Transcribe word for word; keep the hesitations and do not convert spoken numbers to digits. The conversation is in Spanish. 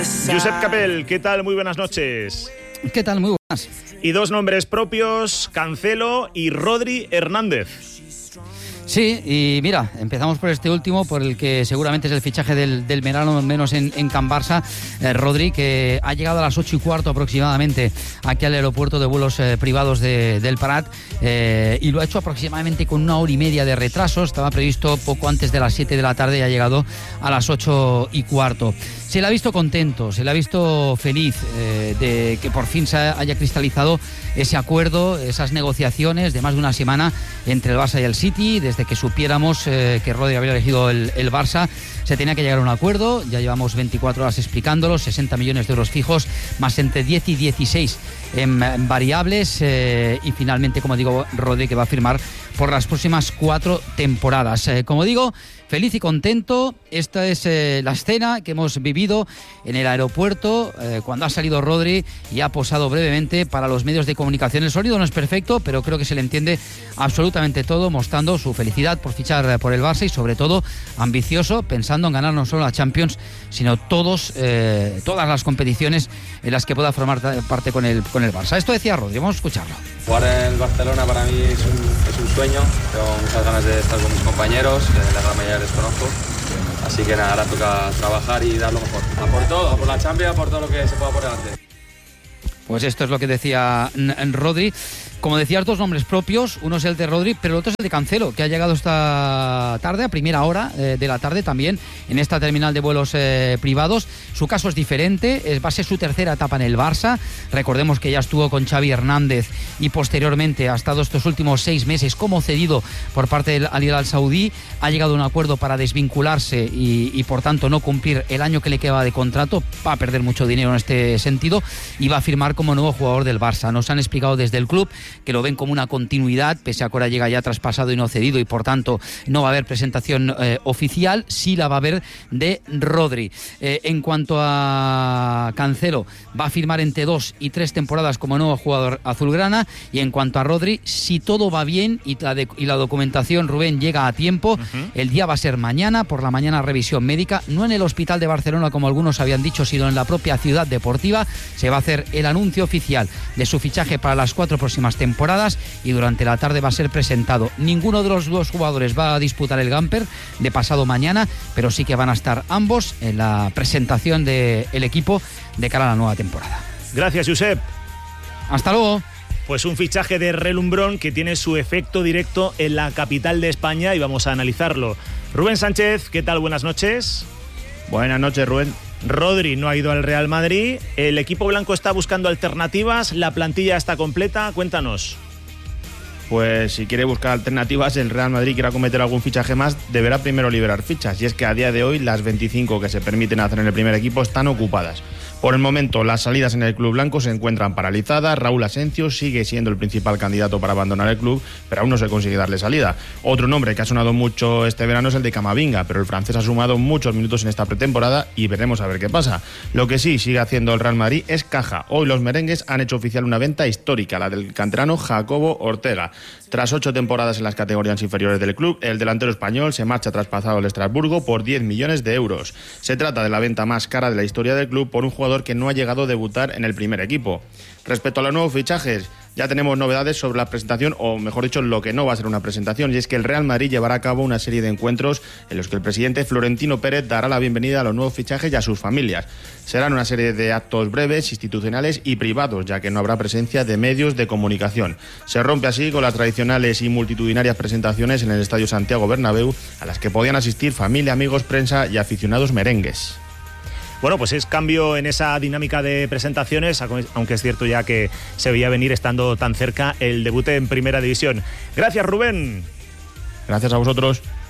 Josep Capel, ¿qué tal? Muy buenas noches. ¿Qué tal? Muy buenas. Y dos nombres propios, Cancelo y Rodri Hernández. Sí, y mira, empezamos por este último, por el que seguramente es el fichaje del, del verano, menos en, en Can Barça, eh, Rodri, que ha llegado a las ocho y cuarto aproximadamente aquí al aeropuerto de vuelos eh, privados de, del Prat, eh, y lo ha hecho aproximadamente con una hora y media de retraso. Estaba previsto poco antes de las siete de la tarde y ha llegado a las ocho y cuarto. Se le ha visto contento, se le ha visto feliz eh, de que por fin se haya cristalizado ese acuerdo, esas negociaciones de más de una semana entre el Barça y el City. Desde que supiéramos eh, que Rodri había elegido el, el Barça, se tenía que llegar a un acuerdo. Ya llevamos veinticuatro horas explicándolo, sesenta millones de euros fijos, más entre diez y dieciséis en, en variables, eh, y finalmente, como digo, Rodri, que va a firmar por las próximas cuatro temporadas. Eh, como digo, feliz y contento. Esta es eh, la escena que hemos vivido en el aeropuerto eh, cuando ha salido Rodri y ha posado brevemente para los medios de comunicación. El sonido no es perfecto, pero creo que se le entiende absolutamente todo, mostrando su felicidad por fichar por el Barça y sobre todo ambicioso, pensando en ganar no solo la Champions, sino todos, eh, todas las competiciones en las que pueda formar parte con el, con el Barça. Esto decía Rodri, vamos a escucharlo. Jugar en el Barcelona para mí es un, es un sueño, tengo muchas ganas de estar con mis compañeros, eh, la gran mayoría les conozco, así que nada, ahora toca trabajar y dar lo mejor. A por todo, a por la Champions, a por todo lo que se pueda por delante. Pues esto es lo que decía Rodri. Como decías, dos nombres propios, uno es el de Rodri, pero el otro es el de Cancelo, que ha llegado esta tarde, a primera hora eh, de la tarde también, en esta terminal de vuelos eh, privados. Su caso es diferente, es, va a ser su tercera etapa en el Barça. Recordemos que ya estuvo con Xavi Hernández y posteriormente ha estado estos últimos seis meses como cedido por parte del Al Hilal Saudí. Ha llegado a un acuerdo para desvincularse y, y por tanto no cumplir el año que le queda de contrato. Va a perder mucho dinero en este sentido y va a firmar como nuevo jugador del Barça. Nos han explicado desde el club que lo ven como una continuidad, pese a que ahora llega ya traspasado y no cedido, y por tanto no va a haber presentación eh, oficial. Sí la va a haber de Rodri. Eh, en cuanto a Cancelo, va a firmar entre dos y tres temporadas como nuevo jugador azulgrana, y en cuanto a Rodri, si todo va bien y la, de, y la documentación, Rubén, llega a tiempo, uh-huh. El día va a ser mañana, por la mañana revisión médica, no en el hospital de Barcelona como algunos habían dicho, sino en la propia ciudad deportiva. Se va a hacer el anuncio oficial de su fichaje para las cuatro próximas temporadas y durante la tarde va a ser presentado. Ninguno de los dos jugadores va a disputar el Gamper de pasado mañana, pero sí que van a estar ambos en la presentación del equipo de cara a la nueva temporada. Gracias, Josep. Hasta luego. Pues un fichaje de relumbrón que tiene su efecto directo en la capital de España y vamos a analizarlo. Rubén Sánchez, ¿qué tal? Buenas noches. Buenas noches, Rubén. Rodri no ha ido al Real Madrid, el equipo blanco está buscando alternativas, la plantilla está completa, cuéntanos. Pues si quiere buscar alternativas, el Real Madrid quiera cometer algún fichaje más, deberá primero liberar fichas, y es que a día de hoy las veinticinco que se permiten hacer en el primer equipo están ocupadas. Por el momento, las salidas en el club blanco se encuentran paralizadas. Raúl Asencio sigue siendo el principal candidato para abandonar el club, pero aún no se consigue darle salida. Otro nombre que ha sonado mucho este verano es el de Camavinga, pero el francés ha sumado muchos minutos en esta pretemporada y veremos a ver qué pasa. Lo que sí sigue haciendo el Real Madrid es caja. Hoy los merengues han hecho oficial una venta histórica, la del canterano Jacobo Ortega. Tras ocho temporadas en las categorías inferiores del club, el delantero español se marcha traspasado al Estrasburgo por diez millones de euros. Se trata de la venta más cara de la historia del club por un jugador que no ha llegado a debutar en el primer equipo. Respecto a los nuevos fichajes, ya tenemos novedades sobre la presentación, o mejor dicho, lo que no va a ser una presentación, y es que el Real Madrid llevará a cabo una serie de encuentros en los que el presidente Florentino Pérez dará la bienvenida a los nuevos fichajes y a sus familias. Serán una serie de actos breves, institucionales y privados, ya que no habrá presencia de medios de comunicación. Se rompe así con las tradicionales y multitudinarias presentaciones en el Estadio Santiago Bernabéu, a las que podían asistir familia, amigos, prensa y aficionados merengues. Bueno, pues es cambio en esa dinámica de presentaciones, aunque es cierto ya que se veía venir estando tan cerca el debut en Primera División. Gracias, Rubén. Gracias a vosotros.